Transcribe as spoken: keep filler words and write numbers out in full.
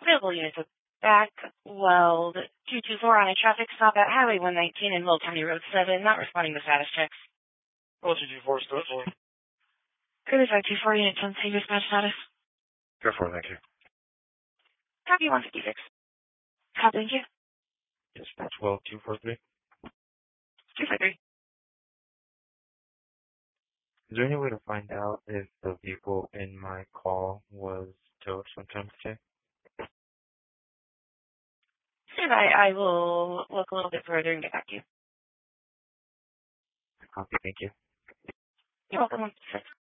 Available units of Backweld two two four on a traffic stop at Highway one nineteen and Mill County Road seven, not responding to status checks. Well, two two four, still for. Curtis five two four, unit ten, see dispatch status. Go for it, thank you. Copy one fifty-six. Copy, thank you. Dispatch well, two four three. two five three. Is there any way to find out if the vehicle in my call was towed sometime today? And I, I will look a little bit further and get back to you. Copy, thank you. You're welcome.